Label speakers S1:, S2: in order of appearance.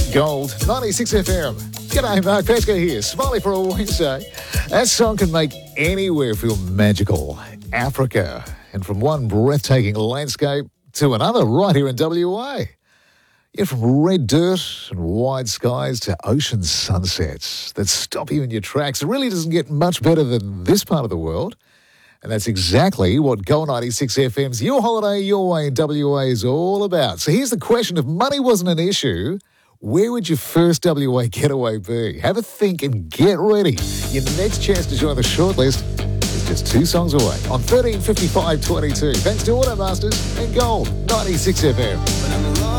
S1: Gold, 96 FM. G'day, Mark Pesca here. Smiley for a Wednesday. That song can make anywhere feel magical. Africa. And from one breathtaking landscape to another right here in WA. Yeah, from red dirt and wide skies to ocean sunsets that stop you in your tracks. It really doesn't get much better than this part of the world. And that's exactly what Gold 96 FM's Your Holiday, Your Way in WA is all about. So here's the question. If money wasn't an issue, where would your first WA getaway be? Have a think and get ready. Your next chance to join the shortlist is just 2 songs away on 135522. Thanks to Automasters and Gold 96 FM.